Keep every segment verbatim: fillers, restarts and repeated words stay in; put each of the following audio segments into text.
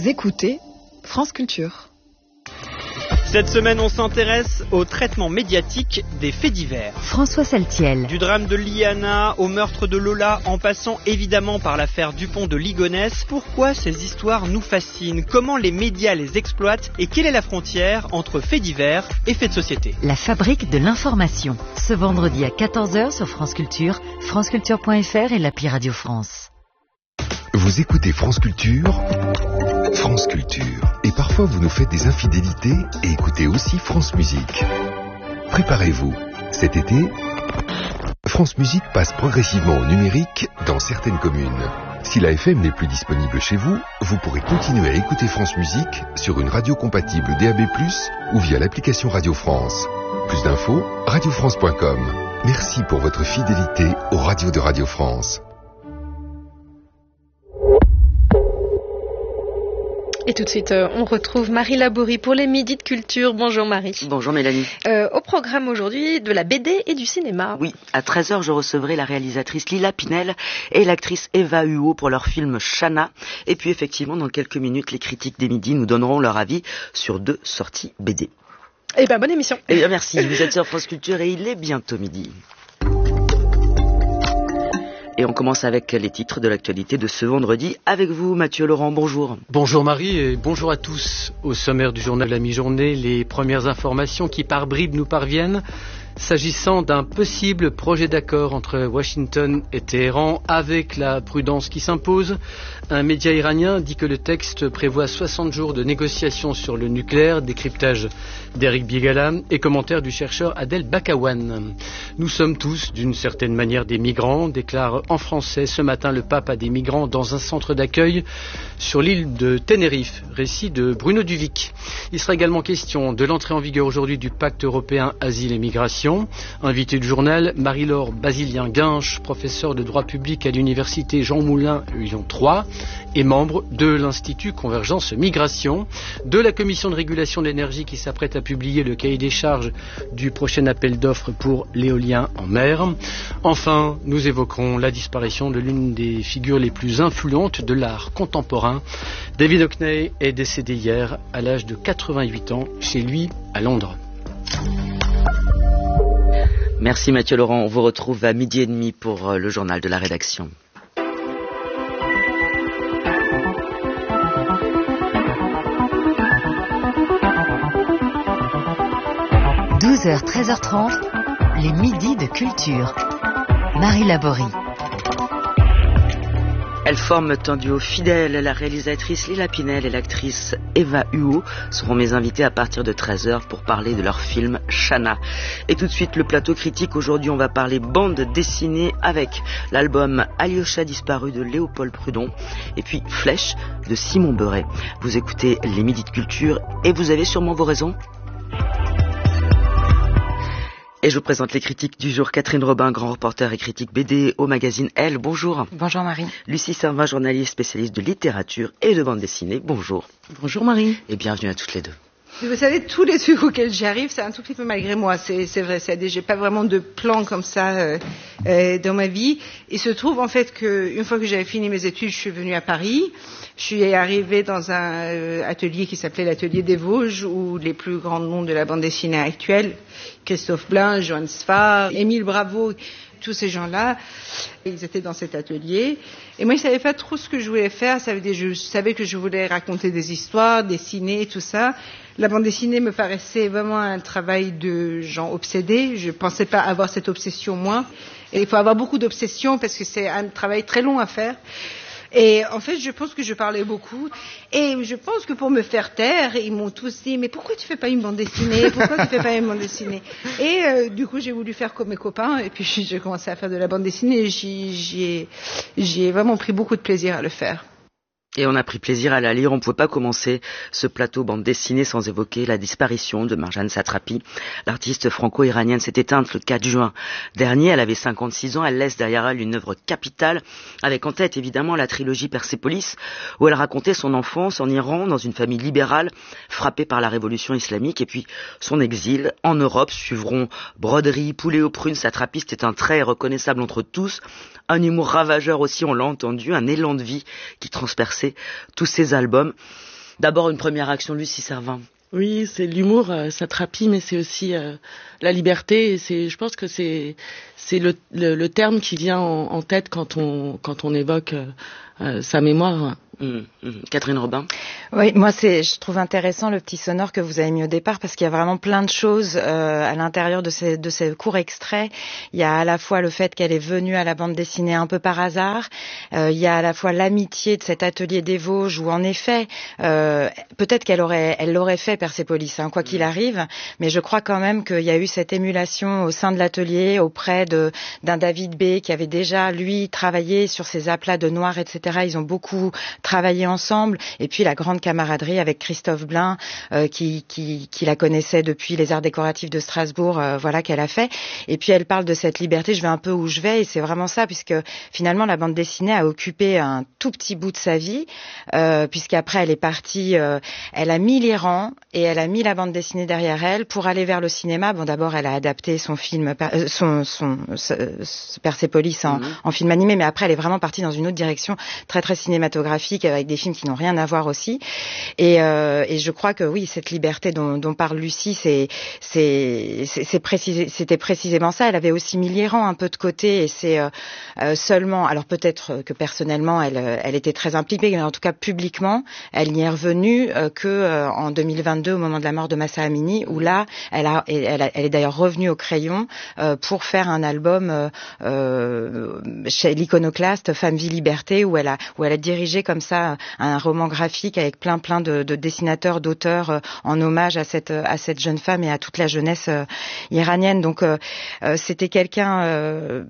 Vous écoutez France Culture. Cette semaine, on s'intéresse au traitement médiatique des faits divers. François Saltiel. Du drame de Liana au meurtre de Lola, en passant évidemment par l'affaire Dupont de Ligonnès, pourquoi ces histoires nous fascinent? Comment les médias les exploitent? Et quelle est la frontière entre faits divers et faits de société? La fabrique de l'information. Ce vendredi à quatorze heures sur France Culture, franceculture point f r et l'appli Radio France. Vous écoutez France Culture, France Culture. Et parfois vous nous faites des infidélités et écoutez aussi France Musique. Préparez-vous, cet été, France Musique passe progressivement au numérique dans certaines communes. Si la F M n'est plus disponible chez vous, vous pourrez continuer à écouter France Musique sur une radio compatible D A B plus, ou via l'application Radio France. Plus d'infos, radio france point com. Merci pour votre fidélité aux radios de Radio France. Et tout de suite, euh, on retrouve Marie Laborie pour les Midis de Culture. Bonjour Marie. Bonjour Mélanie. Euh, au programme aujourd'hui, de la B D et du cinéma. Oui, à treize heures, je recevrai la réalisatrice Lila Pinel et l'actrice Eva Huot pour leur film Shana. Et puis effectivement, dans quelques minutes, les critiques des Midis nous donneront leur avis sur deux sorties B D. Eh bien, bonne émission. Eh bien, merci. Vous êtes sur France Culture et il est bientôt midi. Et on commence avec les titres de l'actualité de ce vendredi. Avec vous, Mathieu Laurent, bonjour. Bonjour Marie et bonjour à tous. Au sommaire du journal de la mi-journée, les premières informations qui par bribes nous parviennent s'agissant d'un possible projet d'accord entre Washington et Téhéran avec la prudence qui s'impose. Un média iranien dit que le texte prévoit soixante jours de négociations sur le nucléaire, décryptage d'Eric Bigala et commentaire du chercheur Adel Bakawan. Nous sommes tous d'une certaine manière des migrants, déclare en français ce matin le pape à des migrants dans un centre d'accueil sur l'île de Tenerife, récit de Bruno Duvic. Il sera également question de l'entrée en vigueur aujourd'hui du pacte européen asile et migration. Invité du journal, Marie-Laure Basilien-Guinche, professeure de droit public à l'université Jean Moulin Lyon trois et membre de l'Institut Convergence Migration, de la commission de régulation de l'énergie qui s'apprête à publier le cahier des charges du prochain appel d'offres pour l'éolien en mer. Enfin, nous évoquerons la disparition de l'une des figures les plus influentes de l'art contemporain. David Hockney est décédé hier à l'âge de quatre-vingt-huit ans chez lui à Londres. Merci Mathieu Laurent, on vous retrouve à midi et demi pour euh, le journal de la rédaction. douze heures, treize heures trente, les Midis de Culture. Marie Laborie. Elles forment un duo fidèle. La réalisatrice Lila Pinel et l'actrice Eva Huot seront mes invités à partir de treize heures pour parler de leur film Shana. Et tout de suite, le plateau critique. Aujourd'hui, on va parler bande dessinée avec l'album Alyosha disparu de Léopold Prudon et puis Flèche de Simon Beuret. Vous écoutez les Midis de Culture et vous avez sûrement vos raisons. Et je vous présente les critiques du jour. Catherine Robin, grand reporter et critique B D au magazine Elle. Bonjour. Bonjour Marie. Lucie Servin, journaliste spécialiste de littérature et de bande dessinée. Bonjour. Bonjour Marie. Et bienvenue à toutes les deux. Vous savez, tous les trucs auxquels j'arrive, c'est un tout petit peu malgré moi. C'est, c'est vrai, c'est, j'ai pas vraiment de plan comme ça euh, euh, dans ma vie. Il se trouve en fait qu'une fois que j'avais fini mes études, je suis venue à Paris. Je suis arrivée dans un euh, atelier qui s'appelait l'Atelier des Vosges, où les plus grands noms de la bande dessinée actuelle, Christophe Blain, Johan Sfar, Émile Bravo, tous ces gens-là, ils étaient dans cet atelier. Et moi, je savais pas trop ce que je voulais faire. Ça veut dire, je savais que je voulais raconter des histoires, dessiner, tout ça. La bande dessinée me paraissait vraiment un travail de gens obsédés. Je pensais pas avoir cette obsession, moi. Et il faut avoir beaucoup d'obsession parce que c'est un travail très long à faire. Et en fait, je pense que je parlais beaucoup. Et je pense que pour me faire taire, ils m'ont tous dit « Mais pourquoi tu fais pas une bande dessinée ? Pourquoi tu fais pas une bande dessinée ?» Et euh, du coup, j'ai voulu faire comme mes copains. Et puis, j'ai commencé à faire de la bande dessinée. Et j'y, j'y, ai, j'y ai vraiment pris beaucoup de plaisir à le faire. Et on a pris plaisir à la lire. On ne pouvait pas commencer ce plateau bande dessinée sans évoquer la disparition de Marjane Satrapi. L'artiste franco-iranienne s'est éteinte le quatre juin dernier. Elle avait cinquante-six ans. Elle laisse derrière elle une œuvre capitale, avec en tête évidemment la trilogie Persépolis, où elle racontait son enfance en Iran, dans une famille libérale, frappée par la révolution islamique, et puis son exil en Europe. Suivront broderie, poulet aux prunes. Satrapi, c'était un trait reconnaissable entre tous. Un humour ravageur aussi, on l'a entendu, un élan de vie qui transperçait tous ces albums. D'abord, une première action, Lucie Servin. Oui, c'est l'humour, euh, Satrapi, mais c'est aussi euh, la liberté. Et c'est, je pense que c'est, c'est le, le, le terme qui vient en, en tête quand on, quand on évoque euh, euh, sa mémoire. Mmh, mmh. Catherine Robin. Oui, moi c'est, je trouve intéressant le petit sonore que vous avez mis au départ parce qu'il y a vraiment plein de choses euh, à l'intérieur de ces de ces courts extraits. Il y a à la fois le fait qu'elle est venue à la bande dessinée un peu par hasard. Euh, il y a à la fois l'amitié de cet atelier des Vosges où en effet, euh, peut-être qu'elle aurait, elle l'aurait fait Persépolis, hein, quoi qu'il arrive. Mais je crois quand même qu'il y a eu cette émulation au sein de l'atelier auprès de d'un David B qui avait déjà lui travaillé sur ses aplats de noir, et cetera. Ils ont beaucoup travailler ensemble, et puis la grande camaraderie avec Christophe Blain euh, qui, qui, qui la connaissait depuis les Arts décoratifs de Strasbourg, euh, voilà qu'elle a fait. Et puis elle parle de cette liberté, je vais un peu où je vais, et c'est vraiment ça, puisque finalement la bande dessinée a occupé un tout petit bout de sa vie, euh, puisqu'après elle est partie, euh, elle a mis les rangs et elle a mis la bande dessinée derrière elle pour aller vers le cinéma. Bon, d'abord elle a adapté son film, euh, son, son, son Persépolis en, mmh. en film animé, mais après elle est vraiment partie dans une autre direction très très cinématographique, avec des films qui n'ont rien à voir aussi. Et, euh, et je crois que oui, cette liberté dont, dont parle Lucie, c'est, c'est, c'est, c'est précisé, c'était précisément ça. Elle avait aussi mis l'Iran un peu de côté, et c'est euh, euh, seulement, alors peut-être que personnellement, elle, elle était très impliquée, mais en tout cas publiquement, elle n'y est revenue euh, que euh, en deux mille vingt-deux, au moment de la mort de Mahsa Amini, où là, elle, a, elle, a, elle est d'ailleurs revenue au crayon euh, pour faire un album euh, euh, chez l'Iconoclaste, Femme, Vie, Liberté, où elle a, où elle a dirigé comme ça un roman graphique avec plein plein de, de dessinateurs, d'auteurs euh, en hommage à cette à cette jeune femme et à toute la jeunesse euh, iranienne. Donc euh, euh, c'était quelqu'un euh,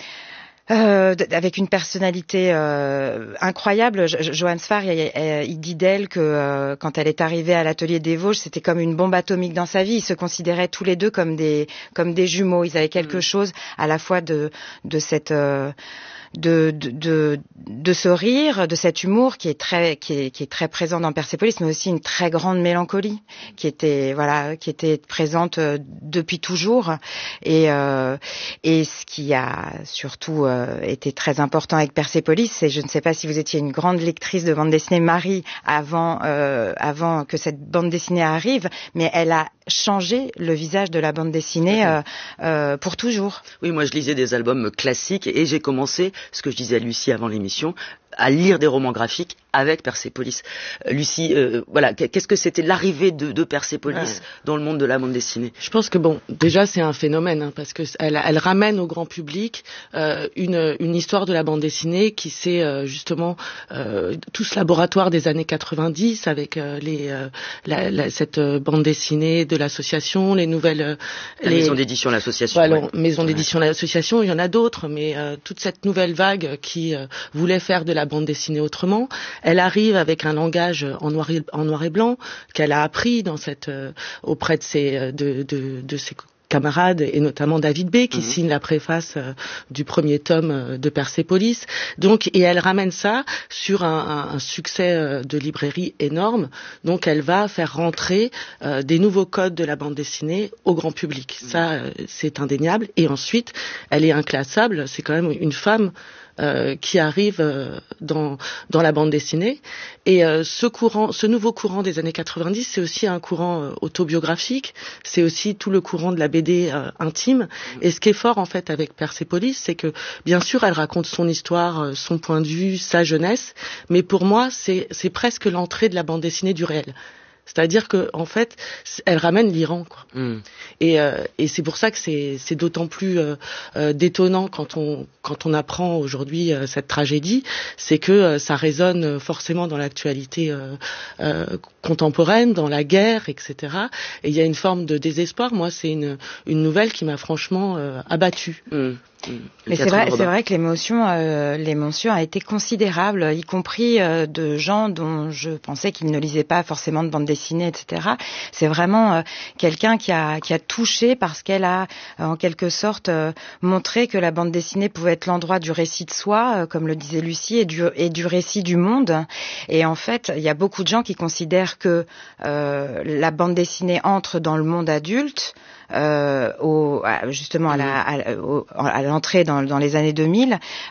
Euh, avec une personnalité euh, incroyable. Johan Sfar, il, il dit d'elle que euh, quand elle est arrivée à l'atelier des Vosges, c'était comme une bombe atomique dans sa vie. Ils se considéraient tous les deux comme des comme des jumeaux. Ils avaient quelque mmh. chose à la fois de de cette euh, De, de, de, de ce rire, de cet humour qui est très, qui est, qui est très présent dans Persépolis, mais aussi une très grande mélancolie qui était, voilà, qui était présente depuis toujours. Et, euh, et ce qui a surtout euh, été très important avec Persépolis, c'est, je ne sais pas si vous étiez une grande lectrice de bande dessinée, Marie, avant, euh, avant que cette bande dessinée arrive, mais elle a changé le visage de la bande dessinée euh, euh, pour toujours. Oui, moi je lisais des albums classiques et j'ai commencé, ce que je disais à Lucie avant l'émission, à lire des romans graphiques avec Persépolis. Euh, Lucie, euh, voilà, qu'est-ce que c'était l'arrivée de, de Persépolis ouais. dans le monde de la bande dessinée? Je pense que bon, déjà c'est un phénomène hein, parce que elle, elle ramène au grand public euh, une, une histoire de la bande dessinée qui c'est euh, justement euh, tout ce laboratoire des années quatre-vingt-dix avec euh, les euh, la, la, cette euh, bande dessinée de l'association, les nouvelles euh, la les, maison d'édition l'association. Voilà, ouais. maison ouais. d'édition l'association, il y en a d'autres, mais euh, toute cette nouvelle vague qui euh, voulait faire de la bande dessinée autrement. Elle arrive avec un langage en noir et, en noir et blanc qu'elle a appris dans cette euh, auprès de ses de de, de ses camarades et notamment David B qui mmh. signe la préface euh, du premier tome euh, de Persépolis. Donc et elle ramène ça sur un, un, un succès euh, de librairie énorme. Donc elle va faire rentrer euh, des nouveaux codes de la bande dessinée au grand public. Mmh. Ça euh, c'est indéniable. Et ensuite elle est inclassable. C'est quand même une femme Euh, qui arrive euh, dans dans la bande dessinée et euh, ce courant, ce nouveau courant des années quatre-vingt-dix, c'est aussi un courant euh, autobiographique, c'est aussi tout le courant de la B D euh, intime. Et ce qui est fort en fait avec Persépolis, c'est que bien sûr elle raconte son histoire, euh, son point de vue, sa jeunesse, mais pour moi c'est c'est presque l'entrée de la bande dessinée du réel. C'est-à-dire que en fait, elle ramène l'Iran, quoi. Mm. Et, euh, et c'est pour ça que c'est, c'est d'autant plus euh, euh, détonnant quand on quand on apprend aujourd'hui euh, cette tragédie, c'est que euh, ça résonne forcément dans l'actualité euh, euh, contemporaine, dans la guerre, et cetera. Et il y a une forme de désespoir. Moi, c'est une une nouvelle qui m'a franchement euh, abattue. Mm. Mais c'est vrai, c'est vrai que l'émotion, euh, l'émotion a été considérable, y compris euh, de gens dont je pensais qu'ils ne lisaient pas forcément de bande dessinée, et cetera. C'est vraiment euh, quelqu'un qui a qui a touché parce qu'elle a euh, en quelque sorte euh, montré que la bande dessinée pouvait être l'endroit du récit de soi, euh, comme le disait Lucie, et du et du récit du monde. Et en fait, il y a beaucoup de gens qui considèrent que euh, la bande dessinée entre dans le monde adulte. Euh, au, justement à, la, à, au, à l'entrée dans, dans les années deux mille, euh,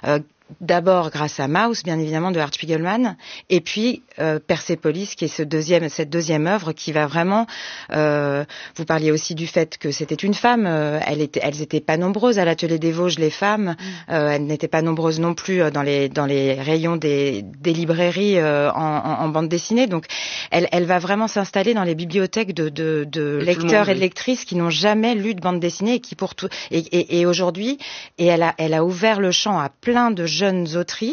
D'abord grâce à Maus, bien évidemment, de Art Spiegelman, et puis euh, Persépolis, qui est ce deuxième, cette deuxième œuvre qui va vraiment. Euh, vous parliez aussi du fait que c'était une femme. Euh, elle était, elles n'étaient pas nombreuses à l'atelier des Vosges, les femmes. Mmh. Euh, elles n'étaient pas nombreuses non plus dans les dans les rayons des, des librairies euh, en, en, en bande dessinée. Donc, elle, elle va vraiment s'installer dans les bibliothèques de, de, de lecteurs monde, et de lectrices qui n'ont jamais lu de bande dessinée et qui pour tout et, et, et aujourd'hui, et elle a elle a ouvert le champ à plein de jeunes autrices